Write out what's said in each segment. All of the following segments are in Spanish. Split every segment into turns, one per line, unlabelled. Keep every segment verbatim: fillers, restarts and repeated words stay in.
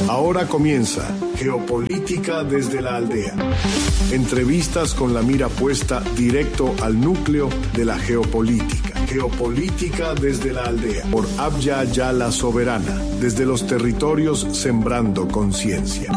Ahora comienza Geopolítica desde la Aldea. Entrevistas con la mira puesta directo al núcleo de la geopolítica. Geopolítica desde la Aldea. Por Abya Yala Soberana. Desde los territorios sembrando conciencia.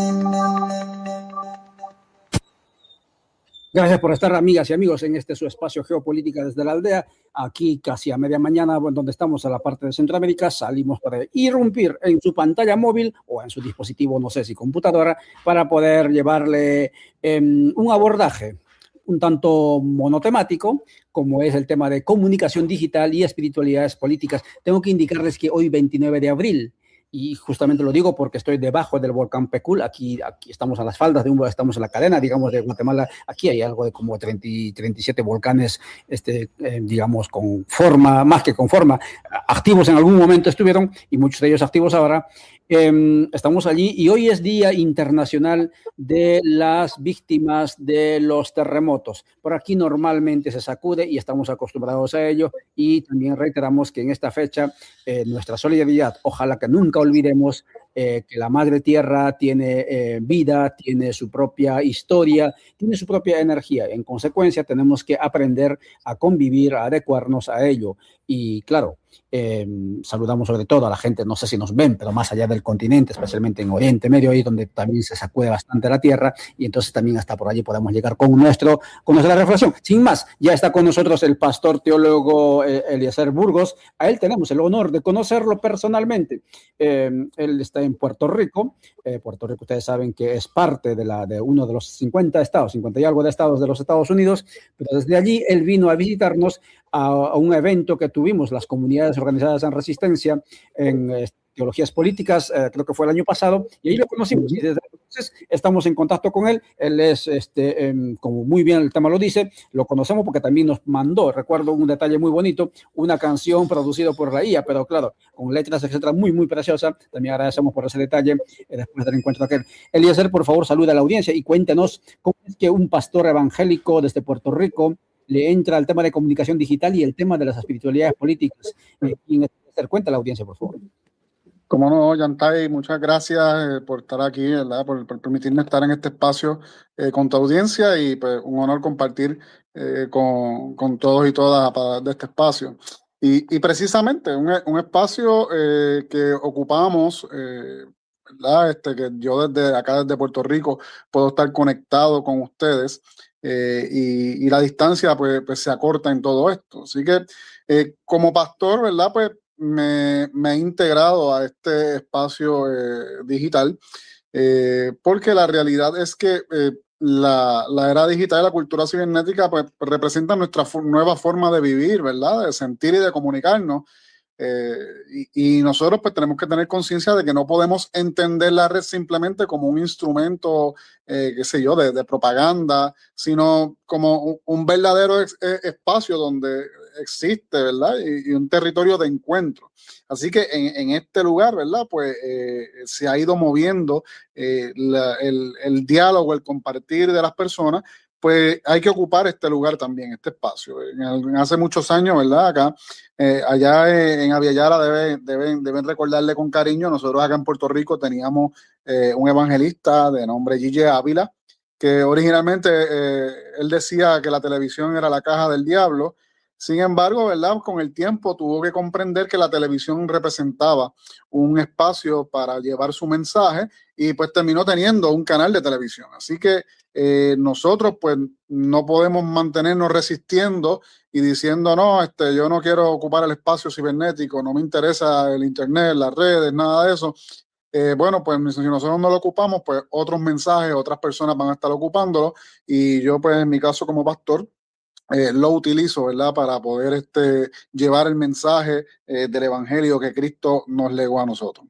Gracias por estar, amigas y amigos, en este su espacio Geopolítica desde la Aldea. Aquí casi a media mañana, donde estamos en la parte de Centroamérica, salimos para irrumpir en su pantalla móvil o en su dispositivo, no sé si computadora, para poder llevarle eh, un abordaje un tanto monotemático, como es el tema de comunicación digital y espiritualidades políticas. Tengo que indicarles que hoy, veintinueve de abril, y justamente lo digo porque estoy debajo del volcán Pecul, aquí, aquí estamos a las faldas de un, estamos en la cadena, digamos, de Guatemala. Aquí hay algo de como treinta, treinta y siete volcanes, este, eh, digamos, con forma, más que con forma, activos en algún momento estuvieron, y muchos de ellos activos ahora. Eh, estamos allí y hoy es Día Internacional de las Víctimas de los Terremotos. Por aquí normalmente se sacude y estamos acostumbrados a ello, y también reiteramos que en esta fecha eh, nuestra solidaridad, ojalá que nunca olvidemos eh, que la Madre Tierra tiene eh, vida, tiene su propia historia, tiene su propia energía. En consecuencia, tenemos que aprender a convivir, a adecuarnos a ello. Y claro, eh, saludamos sobre todo a la gente, no sé si nos ven, pero más allá del continente, especialmente en Oriente Medio, ahí donde también se sacude bastante la tierra, y entonces también hasta por allí podemos llegar con, nuestro, con nuestra reflexión. Sin más, ya está con nosotros el pastor teólogo eh, Eliezer Burgos. A él tenemos el honor de conocerlo personalmente. Eh, él está en Puerto Rico. Eh, Puerto Rico, ustedes saben que es parte de, la, de uno de los cincuenta estados, cincuenta y algo de estados de los Estados Unidos, pero desde allí él vino a visitarnos a, a un evento que tuvimos las comunidades organizadas en Resistencia en eh, Teologías Políticas, eh, creo que fue el año pasado, y ahí lo conocimos, y desde entonces estamos en contacto con él. Él es, este, eh, como muy bien el tema lo dice, lo conocemos porque también nos mandó, recuerdo un detalle muy bonito, una canción producida por la I A, pero claro, con letras, etcétera, muy, muy preciosa. También agradecemos por ese detalle eh, después del encuentro aquel. Eliezer, por favor, saluda a la audiencia y cuéntenos cómo es que un pastor evangélico desde Puerto Rico le entra al tema de comunicación digital y el tema de las espiritualidades políticas. Eh, Eliezer, cuenta a la audiencia, por favor.
Como no, Yantay, muchas gracias eh, por estar aquí, ¿verdad? Por, por permitirme estar en este espacio eh, con tu audiencia, y pues un honor compartir eh, con, con todos y todas de este espacio. Y, y precisamente un, un espacio eh, que ocupamos, eh, ¿verdad? Este, que yo desde acá, desde Puerto Rico, puedo estar conectado con ustedes, eh, y, y la distancia pues, pues se acorta en todo esto. Así que eh, como pastor, ¿verdad? Pues Me, me he integrado a este espacio eh, digital eh, porque la realidad es que eh, la, la era digital y la cultura cibernética pues, representan nuestra for- nueva forma de vivir, ¿verdad? De sentir y de comunicarnos. Eh, y, y nosotros pues tenemos que tener conciencia de que no podemos entender la red simplemente como un instrumento, eh, qué sé yo, de, de propaganda, sino como un, un verdadero ex, eh, espacio donde existe, ¿verdad? Y, y un territorio de encuentro. Así que en, en este lugar, ¿verdad? Pues eh, se ha ido moviendo eh, la, el, el diálogo, el compartir de las personas. Pues hay que ocupar este lugar también, este espacio. En el, en hace muchos años, ¿verdad? Acá, eh, allá en Abya Yala deben, deben, deben recordarle con cariño, nosotros acá en Puerto Rico teníamos eh, un evangelista de nombre Gille Ávila, que originalmente eh, él decía que la televisión era la caja del diablo. Sin embargo, ¿verdad? Con el tiempo tuvo que comprender que la televisión representaba un espacio para llevar su mensaje, y pues terminó teniendo un canal de televisión. Así que eh, nosotros pues no podemos mantenernos resistiendo y diciendo no, este, yo no quiero ocupar el espacio cibernético, no me interesa el internet, las redes, nada de eso. Eh, bueno, pues si nosotros no lo ocupamos, pues otros mensajes, otras personas van a estar ocupándolo, y yo pues en mi caso como pastor, Eh, lo utilizo, ¿verdad? Para poder este, llevar el mensaje eh, del evangelio que Cristo nos legó a nosotros.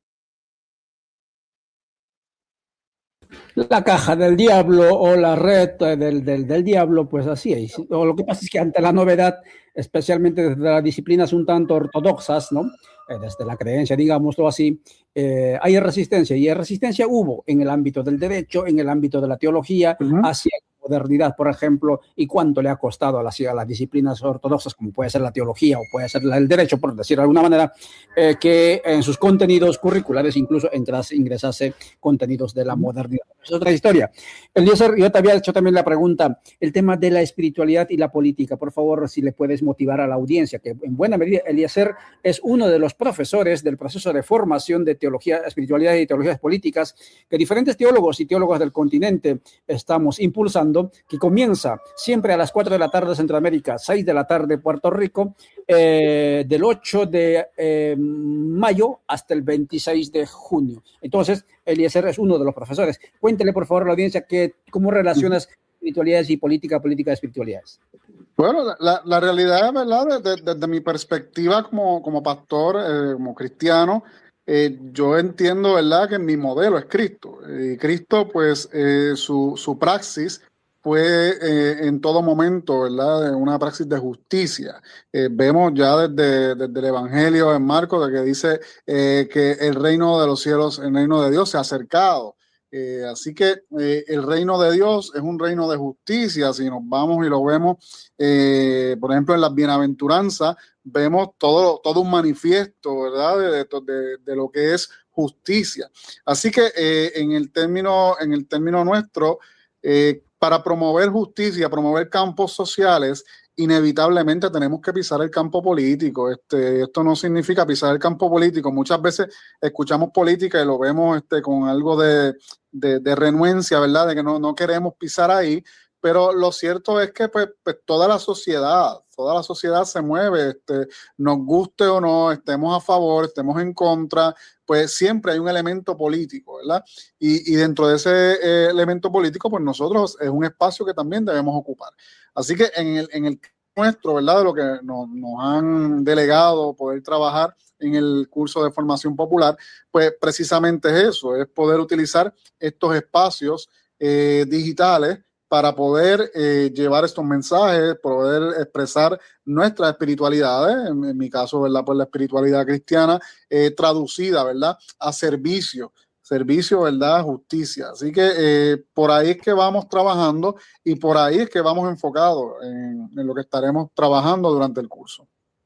La caja del diablo o la red del, del, del diablo, pues así es. O lo que pasa es que ante la novedad, especialmente desde las disciplinas un tanto ortodoxas, ¿no? Eh, desde la creencia, digámoslo así, eh, hay resistencia, y resistencia hubo en el ámbito del derecho, en el ámbito de la teología, uh-huh. hacia modernidad, por ejemplo, y cuánto le ha costado a las, a las disciplinas ortodoxas, como puede ser la teología o puede ser el derecho, por decir de alguna manera, eh, que en sus contenidos curriculares incluso entras, ingresase contenidos de la modernidad. Es otra historia. Eliezer, yo te había hecho también la pregunta, el tema de la espiritualidad y la política. Por favor, si le puedes motivar a la audiencia, que en buena medida Eliezer es uno de los profesores del proceso de formación de teología, espiritualidad y teologías políticas que diferentes teólogos y teólogos del continente estamos impulsando, que comienza siempre a las cuatro de la tarde Centroamérica, seis de la tarde Puerto Rico, eh, del ocho de eh, mayo hasta el veintiséis de junio. Entonces, Eliezer es uno de los profesores. Cuéntele, por favor, a la audiencia que, cómo relacionas espiritualidades y política, política de espiritualidades.
Bueno, la, la realidad es, ¿verdad? Desde, desde mi perspectiva como, como pastor, eh, como cristiano, eh, yo entiendo, ¿verdad?, que mi modelo es Cristo. Y Cristo, pues, eh, su, su praxis fue eh, en todo momento, ¿verdad?, una praxis de justicia. Eh, vemos ya desde, desde el Evangelio en Marcos, de que dice eh, que el reino de los cielos, el reino de Dios se ha acercado. Eh, así que eh, el reino de Dios es un reino de justicia. Si nos vamos y lo vemos, eh, por ejemplo, en las bienaventuranzas, vemos todo, todo un manifiesto, ¿verdad?, de, de, de lo que es justicia. Así que eh, en el término, en el término nuestro, eh, para promover justicia, promover campos sociales, inevitablemente tenemos que pisar el campo político. Este, esto no significa pisar el campo político. Muchas veces escuchamos política y lo vemos este, con algo de, de, de renuencia, ¿verdad?, de que no, no queremos pisar ahí. Pero lo cierto es que pues, pues toda la sociedad, toda la sociedad se mueve, este, nos guste o no, estemos a favor, estemos en contra, pues siempre hay un elemento político, ¿verdad? Y, y dentro de ese eh, elemento político, pues nosotros es un espacio que también debemos ocupar. Así que en el, en el nuestro, ¿verdad?, de lo que nos, nos han delegado poder trabajar en el curso de formación popular, pues precisamente es eso, es poder utilizar estos espacios eh, digitales para poder eh, llevar estos mensajes, poder expresar nuestras espiritualidades, en, en mi caso, ¿verdad?, pues la espiritualidad cristiana, eh, traducida, ¿verdad?, a servicio, servicio, ¿verdad?, justicia. Así que eh, por ahí es que vamos trabajando y por ahí es que vamos enfocados en, en lo que estaremos trabajando durante el curso.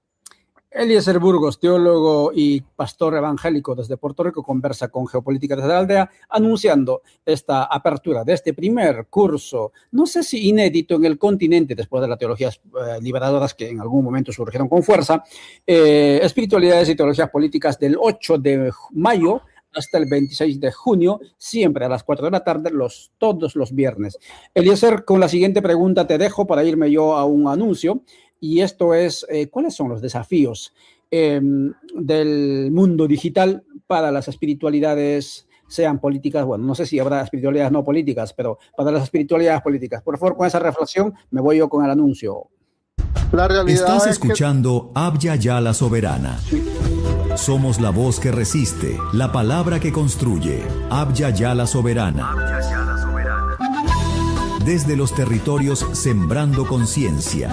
Eliezer Burgos, teólogo y pastor evangélico desde Puerto Rico, conversa con Geopolítica desde la Aldea, anunciando esta apertura de este primer curso, no sé si inédito en el continente, después de las teologías eh, liberadoras que en algún momento surgieron con fuerza, eh, espiritualidades y teologías políticas del ocho de mayo hasta el veintiséis de junio, siempre a las cuatro de la tarde, los, todos los viernes. Eliezer, con la siguiente pregunta te dejo para irme yo a un anuncio. Y esto es, eh, ¿cuáles son los desafíos eh, del mundo digital para las espiritualidades, sean políticas? Bueno, no sé si habrá espiritualidades no políticas, pero para las espiritualidades políticas. Por favor, con esa reflexión me voy yo con el anuncio.
La realidad
Estás
es
escuchando que... Abya Yala Soberana. Somos la voz que resiste, la palabra que construye. Abya Yala Soberana. Abya Yala Soberana. Desde los territorios sembrando conciencia.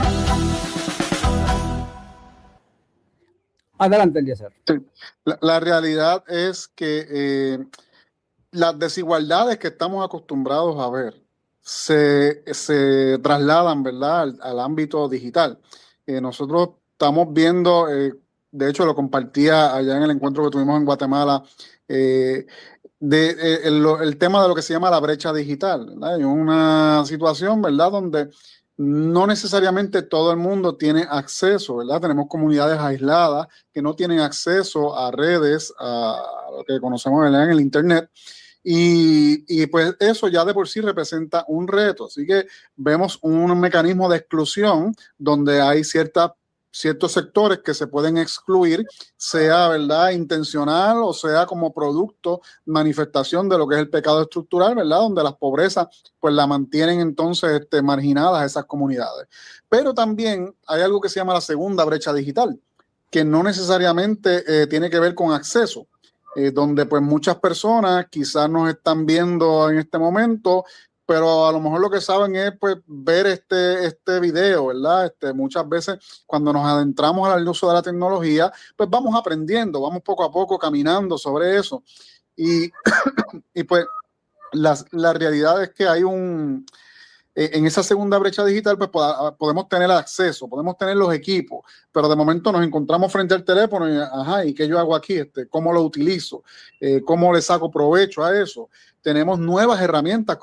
Adelante, Eliezer.
Sí. La, la realidad es que eh, las desigualdades que estamos acostumbrados a ver se, se trasladan, ¿verdad?, al, al ámbito digital. Eh, nosotros estamos viendo, eh, de hecho lo compartía allá en el encuentro que tuvimos en Guatemala, eh, de, eh, el, el tema de lo que se llama la brecha digital, ¿verdad? Hay una situación, ¿verdad?, donde no necesariamente todo el mundo tiene acceso, ¿verdad? Tenemos comunidades aisladas que no tienen acceso a redes, a lo que conocemos, ¿verdad?, en el Internet. Y, y pues eso ya de por sí representa un reto. Así que vemos un mecanismo de exclusión donde hay cierta, ciertos sectores que se pueden excluir, sea, ¿verdad?, intencional o sea como producto, manifestación de lo que es el pecado estructural, ¿verdad?, donde las pobrezas pues la mantienen entonces este, marginadas a esas comunidades. Pero también hay algo que se llama la segunda brecha digital, que no necesariamente eh, tiene que ver con acceso. Eh, donde pues muchas personas quizás nos están viendo en este momento, pero a lo mejor lo que saben es pues ver este, este video, ¿verdad? Este, muchas veces cuando nos adentramos al uso de la tecnología, pues vamos aprendiendo, vamos poco a poco caminando sobre eso. Y, y pues la, la realidad es que hay un... eh, en esa segunda brecha digital pues pod- podemos tener acceso, podemos tener los equipos, pero de momento nos encontramos frente al teléfono y, ajá, ¿y qué yo hago aquí? Este, ¿Cómo lo utilizo? Eh, ¿Cómo le saco provecho a eso? Tenemos nuevas herramientas